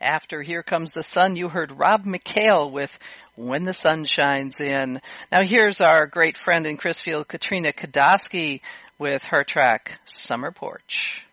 after Here Comes the Sun, you heard Rob McHale with When the Sun Shines In. Now here's our great friend in Crisfield, Katrina Kadosky, with her track, Summer Porch.